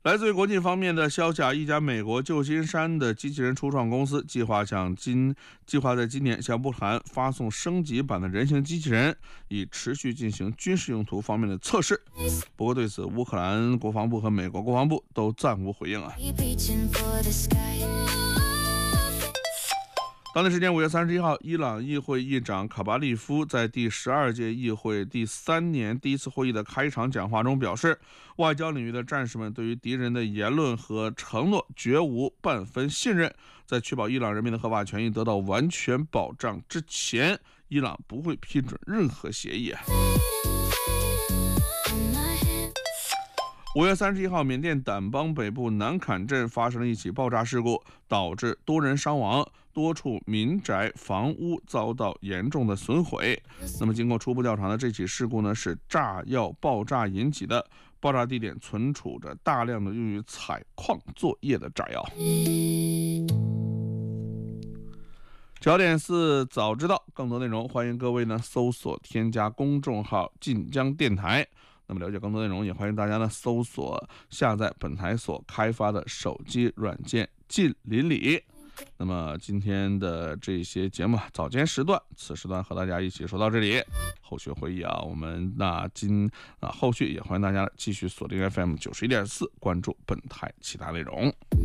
来自于国际方面的消息啊，一家美国旧金山的机器人初创公司计划在今年向乌克兰发送升级版的人形机器人，以持续进行军事用途方面的测试。不过对此，乌克兰国防部和美国国防部都暂无回应啊。当地时间5月31号，伊朗议会议长卡巴利夫在第12届议会第3年第一次会议的开场讲话中表示，外交领域的战士们对于敌人的言论和承诺绝无半分信任，在确保伊朗人民的合法权益得到完全保障之前，伊朗不会批准任何协议。5月31号，缅甸掸邦北部南坎镇发生了一起爆炸事故，导致多人伤亡，多处民宅房屋遭到严重的损毁。那么经过初步调查呢，这起事故呢是炸药爆炸引起的，爆炸地点存储着大量的用于采矿作业的炸药。焦点4早知道，更多内容欢迎各位呢搜索添加公众号晋江电台。那么了解更多内容，也欢迎大家呢搜索下载本台所开发的手机软件晋邻里。那么今天的这些节目早间时段，此时段和大家一起说到这里，后续会议啊，我们后续也欢迎大家继续锁定 FM 91.4，关注本台其他内容。